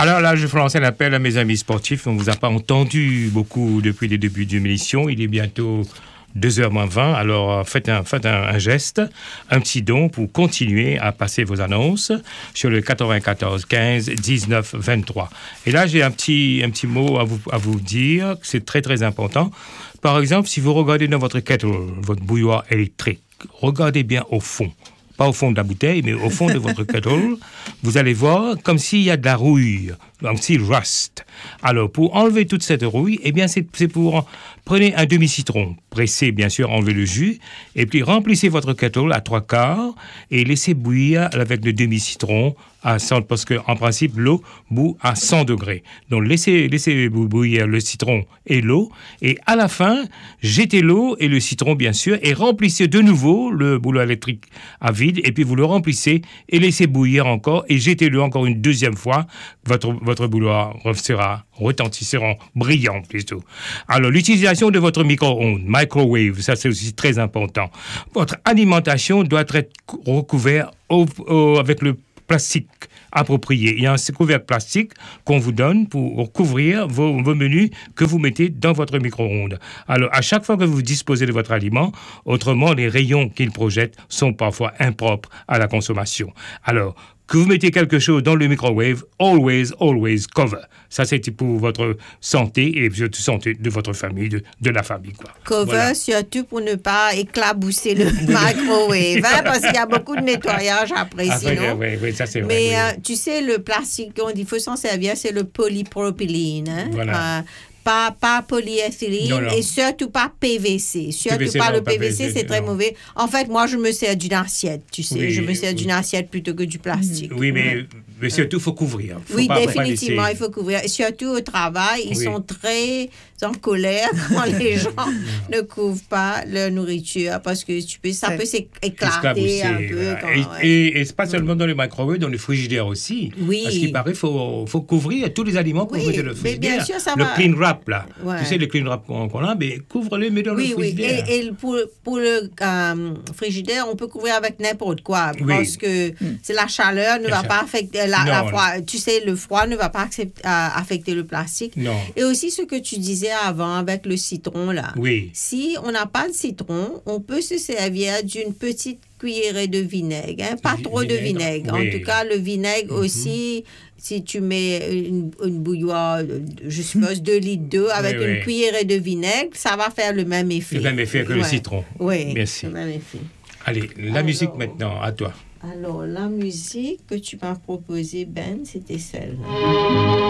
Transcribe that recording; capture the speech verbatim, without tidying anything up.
Alors là, je fais lancer un appel à mes amis sportifs. On ne vous a pas entendu beaucoup depuis le début de l'émission. Il est bientôt deux heures moins vingt. Alors faites, un, faites un, un geste, un petit don pour continuer à passer vos annonces sur le quatre-vingt-quatorze quinze dix-neuf vingt-trois. Et là, j'ai un petit, un petit mot à vous, à vous dire. C'est très, très important. Par exemple, si vous regardez dans votre kettle, votre bouilloire électrique, regardez bien au fond. Pas au fond de la bouteille, mais au fond de votre kettle, vous allez voir comme s'il y a de la rouille, comme s'il rust. Alors, pour enlever toute cette rouille, eh bien, c'est, c'est pour... Prenez un demi-citron, pressez, bien sûr, enlevez le jus, et puis remplissez votre kettle à trois quarts et laissez bouillir avec le demi-citron à cent, parce qu'en principe, l'eau bout à cent degrés. Donc, laissez, laissez bouillir le citron et l'eau, et à la fin, jetez l'eau et le citron, bien sûr, et remplissez de nouveau le bouillon électrique à vide, et puis vous le remplissez et laissez bouillir encore, et jetez-le encore une deuxième fois. Votre, votre bouilloire sera retentissant, brillant plutôt. Alors, l'utilisation de votre micro-ondes, microwave, ça c'est aussi très important. Votre alimentation doit être recouverte au, au, avec le plastique approprié. Il y a un couvercle plastique qu'on vous donne pour couvrir vos, vos menus que vous mettez dans votre micro-ondes. Alors, à chaque fois que vous disposez de votre aliment, autrement, les rayons qu'il projette sont parfois impropres à la consommation. Alors, que vous mettez quelque chose dans le microwave, always, always cover. Ça, c'est pour votre santé et la santé de votre famille, de, de la famille, quoi. Cover, voilà. Surtout pour ne pas éclabousser le microwave, hein, parce qu'il y a beaucoup de nettoyage après, après sinon. Oui, oui, ça c'est vrai. Mais oui. euh, tu sais, le plastique dont il faut s'en servir, c'est le polypropylène. Hein? Voilà. Euh, Pas, pas polyéthylène non, non. et surtout pas P V C. Surtout P V C, pas non, le pas P V C, P V C, c'est très non. mauvais. En fait, moi, je me sers d'une assiette, tu sais. Oui, je me sers oui. d'une assiette plutôt que du plastique. Oui, mais, mais surtout, il faut couvrir. Faut oui, pas, définitivement, pas laisser... il faut couvrir. Et surtout au travail, ils oui. sont très en colère quand les gens ne couvrent pas leur nourriture parce que tu peux, ça c'est... peut s'éclater un peu. Voilà. Quand, et, ouais. et, et c'est pas seulement dans les microwaves, dans les frigidaires aussi. Oui. Parce qu'il paraît qu'il faut, faut couvrir tous les aliments qu'on oui, met dans le frigidaire. Mais bien sûr, ça le va. clean wrap, là. Ouais. Tu sais, le clean wrap qu'on, qu'on a, mais couvre-les, mets dans oui, le frigidaire. Oui, et, et pour, pour le euh, frigidaire, on peut couvrir avec n'importe quoi. Oui. Parce que mm. c'est la chaleur ne la va pas affecter, la, la froid, tu sais, le froid ne va pas accepter, euh, affecter le plastique. Non. Et aussi ce que tu disais avant avec le citron, là. Oui. Si on n'a pas de citron, on peut se servir d'une petite cuillerée de vinaigre, hein? Pas trop vinaigre, de vinaigre. oui. En tout cas, le vinaigre mm-hmm. aussi, si tu mets une, une bouilloire, je suppose deux litres d'eau avec oui, une oui. cuillerée de vinaigre, ça va faire le même effet. Le même effet que ouais. le citron. Oui, merci. le même effet. Allez, la alors, musique maintenant, à toi. Alors, la musique que tu m'as proposée, Ben, c'était celle-là.